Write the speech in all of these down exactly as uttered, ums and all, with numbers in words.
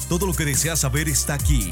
Todo lo que deseas saber está aquí.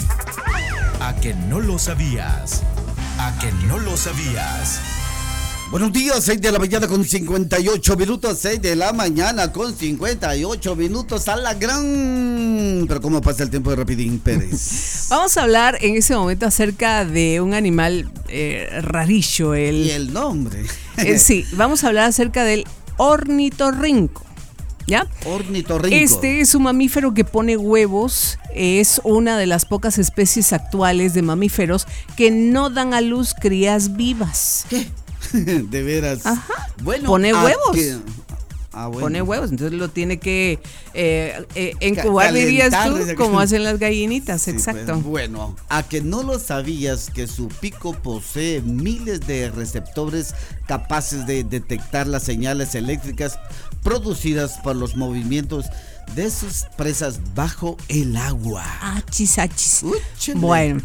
¿A que no lo sabías? ¿A que no lo sabías? Buenos días, seis de la mañana con cincuenta y ocho minutos, seis de la mañana con cincuenta y ocho minutos a la gran... Pero cómo pasa el tiempo de Rapidín Pérez. Vamos a hablar en ese momento acerca de un animal eh, rarillo. El, y el nombre. eh, sí, vamos a hablar acerca del ornitorrinco. ¿Ya? Ornitorrinco. Este es un mamífero que pone huevos. Es una de las pocas especies actuales de mamíferos que no dan a luz crías vivas. ¿Qué? De veras. Ajá. Bueno, pone huevos. Que, ah, bueno. Pone huevos, entonces lo tiene que eh, eh, incubar, dirías tú, como hacen las gallinitas, sí, exacto. Pues, bueno, a que no lo sabías que su pico posee miles de receptores capaces de detectar las señales eléctricas producidas por los movimientos de sus presas bajo el agua. Achis, achis. Úchale. Bueno.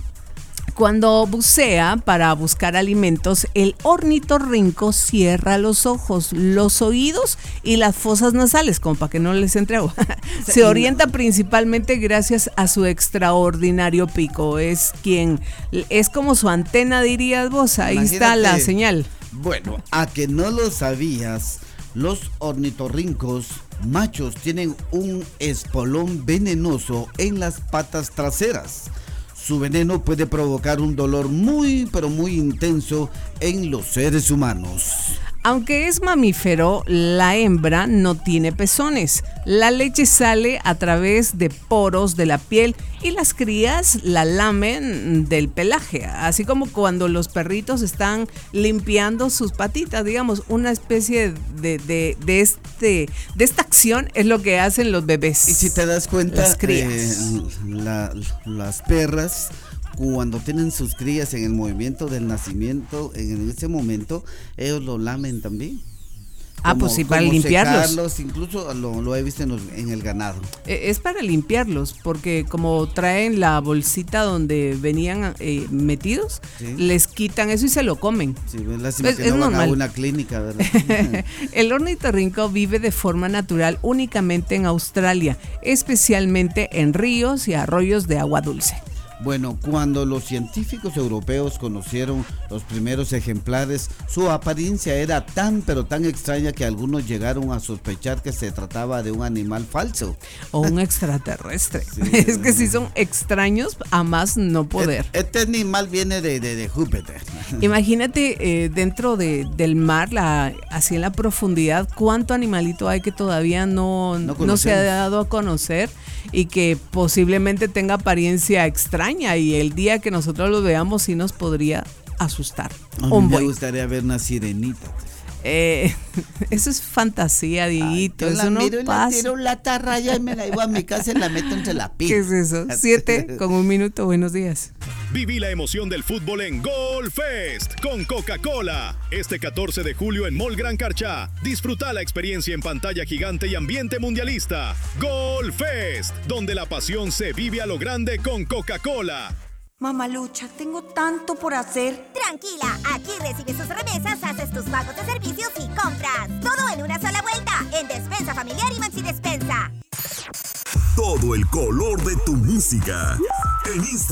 Cuando bucea para buscar alimentos, el ornitorrinco cierra los ojos, los oídos y las fosas nasales, como para que no les entre agua. Se orienta principalmente gracias a su extraordinario pico. Es quien, es como su antena, dirías vos. Ahí Imagínate, está la señal. Bueno, a que no lo sabías, los ornitorrincos machos tienen un espolón venenoso en las patas traseras. Su veneno puede provocar un dolor muy, pero muy intenso en los seres humanos. Aunque es mamífero, la hembra no tiene pezones. La leche sale a través de poros de la piel y las crías la lamen del pelaje, así como cuando los perritos están limpiando sus patitas, digamos, una especie de, de, de, este, de esta acción es lo que hacen los bebés. Y si te das cuenta, las crías. Eh, la, las perras, cuando tienen sus crías en el movimiento del nacimiento, en ese momento, ellos lo lamen también. Ah, como, pues sí, para limpiarlos. Secarlos, incluso lo, lo he visto en, los, en el ganado. Es para limpiarlos, porque como traen la bolsita donde venían eh, metidos, ¿sí? Les quitan eso y se lo comen. Sí, lástima pues, que es no normal. Van a una clínica, ¿verdad? El ornitorrinco vive de forma natural únicamente en Australia, especialmente en ríos y arroyos de agua dulce. Bueno, cuando los científicos europeos conocieron los primeros ejemplares, su apariencia era tan pero tan extraña que algunos llegaron a sospechar que se trataba de un animal falso. O un extraterrestre. Sí, es que si son extraños, a más no poder. Este animal viene de, de, de Júpiter. Imagínate eh, dentro de, del mar, la, así en la profundidad, cuánto animalito hay que todavía no, no, no se ha dado a conocer y que posiblemente tenga apariencia extraña. Y el día que nosotros lo veamos sí nos podría asustar. A mí me gustaría ver una sirenita. Eh, eso es fantasía, Dieguito. Ay, eso la no miro pasa. Y la tiro la tarraya y me la llevo a mi casa y la meto entre la pila. ¿Qué es eso? Siete con un minuto. Buenos días. Viví la emoción del fútbol en Gol Fest con Coca-Cola. Este catorce de julio en Mall Gran Carchá. Disfruta la experiencia en pantalla gigante y ambiente mundialista. Gol Fest, donde la pasión se vive a lo grande con Coca-Cola. Mamalucha, tengo tanto por hacer. Tranquila, aquí recibes tus remesas, haces tus pagos de servicios y compras. Todo en una sola vuelta, en Despensa Familiar y Maxi Despensa. Todo el color de tu música en Instagram.